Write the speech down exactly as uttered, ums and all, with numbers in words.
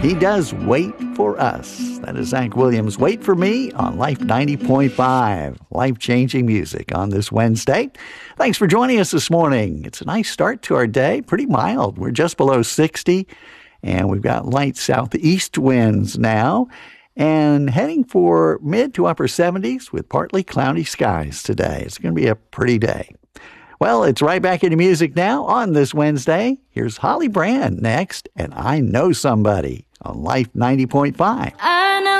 He does wait for us. That is Zach Williams. Wait for me on Life ninety point five. Life-changing music on this Wednesday. Thanks for joining us this morning. It's a nice start to our day. Pretty mild. We're just below sixty, and we've got light southeast winds now, and heading for mid to upper seventies with partly cloudy skies today. It's going to be a pretty day. Well, it's right back into music now on this Wednesday. Here's Holly Brand next, and I Know Somebody on Life ninety point five. I know